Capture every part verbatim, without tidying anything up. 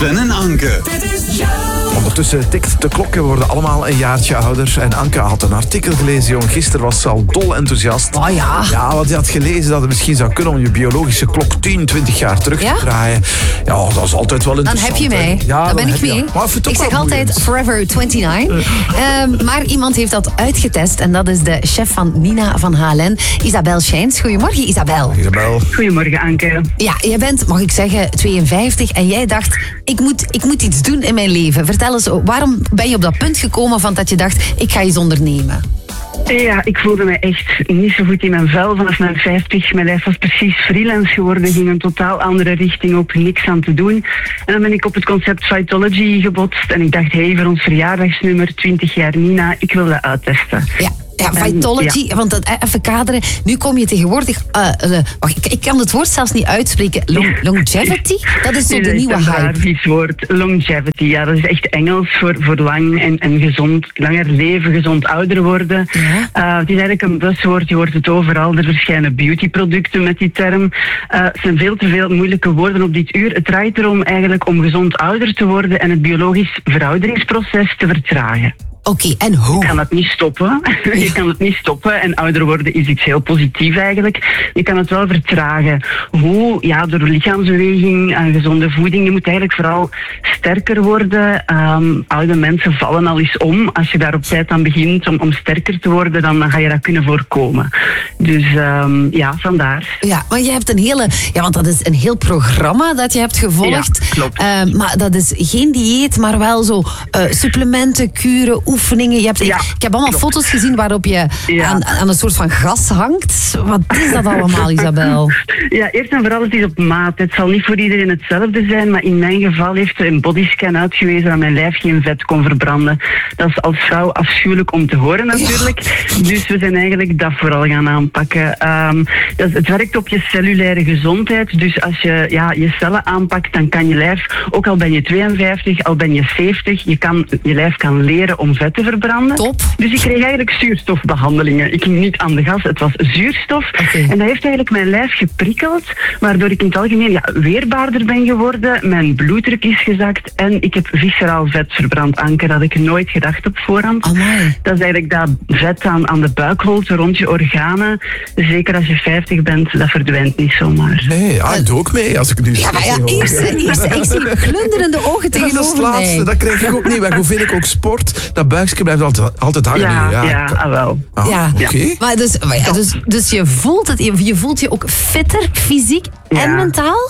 Sven en Anke. Ondertussen tikt de klok en we worden allemaal een jaartje ouder. En Anke had een artikel gelezen, jong. Gisteren was ze al dol enthousiast. Oh ja. Ja, want je had gelezen dat het misschien zou kunnen om je biologische klok tien, twintig jaar terug Ja? te draaien. Ja, dat is altijd wel Dan interessant. heb je mij. hè. Ja, dan ben heb ik je- mee. Maar vind het Ik ook zeg wel altijd boeiend. Forever eenentwintig. Um, maar iemand heeft dat uitgetest en dat is de chef van Nina van H L N, Isabel Schijns. Goedemorgen, Isabel. Isabel. Goedemorgen, Anke. Ja, jij bent, mag ik zeggen, tweeënvijftig en jij dacht, ik moet, ik moet iets doen in mijn leven. Vertel eens, waarom ben je op dat punt gekomen van dat je dacht, ik ga iets ondernemen? Ja, ik voelde me echt niet zo goed in mijn vel vanaf mijn vijftig. Mijn lijf was precies freelance geworden, ging een totaal andere richting op, niks aan te doen. En dan ben ik op het concept Vitology gebotst en ik dacht, hé, hey, voor ons verjaardagsnummer, twintig jaar Nina, ik wil dat uittesten. Ja. Ja, En, Vitology, ja. want dat, eh, even kaderen. Nu kom je tegenwoordig... Uh, uh, wacht, ik, ik kan het woord zelfs niet uitspreken. Long, longevity? Dat is zo Nee, de dat nieuwe is een hype. raar vies woord. Longevity, ja, dat is echt Engels voor, voor lang en, en gezond, langer leven, gezond ouder worden. Ja. Uh, het is eigenlijk een buzzwoord, je hoort het overal. Er verschijnen beautyproducten met die term. Uh, het zijn veel te veel moeilijke woorden op dit uur. Het draait erom eigenlijk om gezond ouder te worden en het biologisch verouderingsproces te vertragen. Oké, okay, en Je hoe? kan het niet stoppen. Je kan het niet stoppen. En ouder worden is iets heel positiefs eigenlijk. Je kan het wel vertragen. Hoe? Ja, door lichaamsbeweging en gezonde voeding. Je moet eigenlijk vooral sterker worden. Um, oude mensen vallen al eens om. Als je daar op tijd aan begint om, om sterker te worden, dan, dan ga je dat kunnen voorkomen. Dus um, ja, vandaar. Ja, maar je hebt een hele... Ja, want dat is een heel programma dat je hebt gevolgd. Ja, klopt. Uh, maar dat is geen dieet, maar wel zo uh, supplementen, kuren, oefeningen. Je hebt, Ja, ik, ik heb allemaal klopt. foto's gezien waarop je Ja. aan, aan een soort van gras hangt. Wat is dat allemaal, Isabel? Ja, eerst en vooral, het is op maat. Het zal niet voor iedereen hetzelfde zijn, maar in mijn geval heeft een bodyscan uitgewezen dat mijn lijf geen vet kon verbranden. Dat is als vrouw afschuwelijk om te horen natuurlijk. Ja. Dus we zijn eigenlijk dat vooral gaan aanpakken. Um, dat, het werkt op je cellulaire gezondheid. Dus als je ja, je cellen aanpakt, dan kan je lijf, ook al ben je tweeënvijftig, al ben je zeventig, je, kan, je lijf kan leren om vet te verbranden. Top. Dus ik kreeg eigenlijk zuurstofbehandelingen. Ik ging niet aan de gas, het was zuurstof. Okay. En dat heeft eigenlijk mijn lijf geprikkeld, waardoor ik in het algemeen ja, weerbaarder ben geworden. Mijn bloeddruk is gezakt en ik heb visceraal vet verbrand, Anke. Dat had ik nooit gedacht op voorhand. Amai. Dat is eigenlijk dat vet aan, aan de buikholte, rond je organen. Zeker als je vijftig bent, dat verdwijnt niet zomaar. Nee, ja, ik doe ook mee als ik nu... Ja, maar ja, eerst, eerst, ik zie glunderende ogen Dat is het tegenover laatste, mij. dat krijg ik ook niet weg. Hoe vind ik ook sport? Dat buikje blijft altijd, altijd hangen. Ja, nu. ja, ja. ah, wel. Ah, Ja. Oké. Maar dus, maar ja, dus, dus je voelt het, je, je voelt je ook fitter, fysiek en Ja. mentaal?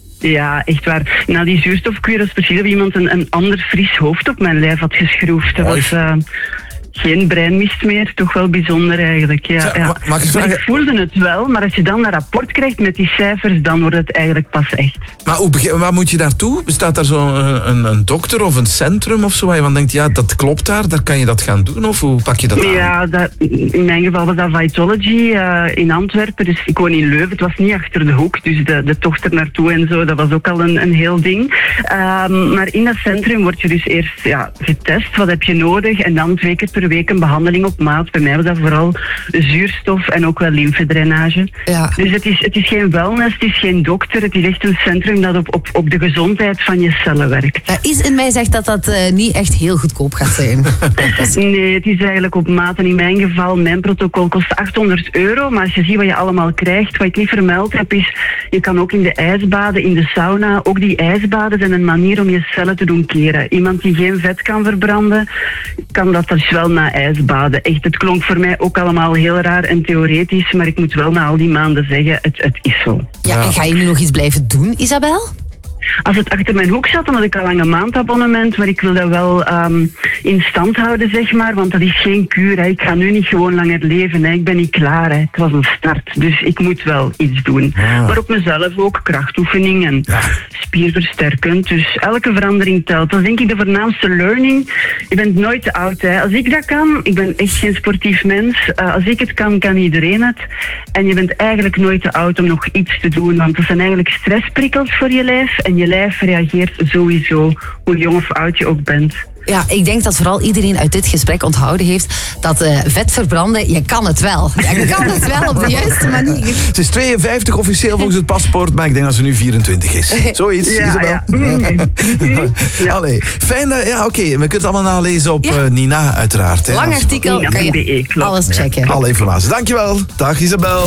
Ja, echt waar. Na die zuurstofkuur is precies of iemand een, een ander fris hoofd op mijn lijf had geschroefd. Dat Mooi. was uh, geen breinmist meer. Toch wel bijzonder eigenlijk. Ja, Zeg, ja. ma- mag ik Maar vragen- ik voelde het wel, maar als je dan een rapport krijgt met die cijfers, dan wordt het eigenlijk pas echt. Maar hoe begin, waar moet je naartoe? Bestaat daar zo'n een, een dokter of een centrum of zo? Waar je van denkt, ja, dat klopt daar, daar kan je dat gaan doen? Of hoe pak je dat aan? Ja, dat, in mijn geval was dat Vitology uh, in Antwerpen. Dus ik woon in Leuven. Het was niet achter de hoek. Dus de, de tocht er naartoe en zo, dat was ook al een, een heel ding. Um, maar in dat centrum word je dus eerst ja, getest. Wat heb je nodig? En dan twee keer per week een behandeling op maat. Bij mij was dat vooral zuurstof en ook wel lymfedrainage. Ja. Dus het is, het is geen wellness, het is geen dokter. Het is echt een centrum dat op, op, op de gezondheid van je cellen werkt. Ja, iets in mij zegt dat dat uh, niet echt heel goedkoop gaat zijn. Nee, het is eigenlijk op maat. En in mijn geval, mijn protocol kost achthonderd euro. Maar als je ziet wat je allemaal krijgt, wat ik niet vermeld heb, is je kan ook in de ijsbaden, in de sauna. Ook die ijsbaden zijn een manier om je cellen te doen keren. Iemand die geen vet kan verbranden, kan dat dus wel na ijsbaden. Echt, het klonk voor mij ook allemaal heel raar en theoretisch. Maar ik moet wel na al die maanden zeggen, het, het is zo. Ja, en ga je nu nog iets blijven doen, Isabel? Als het achter mijn hoek zat, dan had ik al lang een maandabonnement, maar ik wil dat wel um, in stand houden, zeg maar, want dat is geen kuur. Hè. Ik ga nu niet gewoon langer leven, hè. Ik ben niet klaar. Hè. Het was een start, dus ik moet wel iets doen. Ah. Maar op mezelf ook, krachtoefening en Ja. spierversterkend. Dus elke verandering telt. Dat is denk ik de voornaamste learning. Je bent nooit te oud. Hè. Als ik dat kan, ik ben echt geen sportief mens. Uh, als ik het kan, kan iedereen het. En je bent eigenlijk nooit te oud om nog iets te doen, want dat zijn eigenlijk stressprikkels voor je lijf. En je lijf reageert sowieso, hoe jong of oud je ook bent. Ja, ik denk dat vooral iedereen uit dit gesprek onthouden heeft dat uh, vet verbranden, je kan het wel. Je kan het wel op de juiste manier. Ze is tweeënvijftig officieel volgens het paspoort, maar ik denk dat ze nu vierentwintig is. Zoiets, Ja, Isabel. ja. Ja. Allee, fijn dat, ja oké, we kunnen het allemaal nalezen op Ja. uh, Nina uiteraard. Hè, Lang als- artikel, Ja, kan B E, je klopt. alles checken. Alle informatie. Dankjewel. Dag Isabel.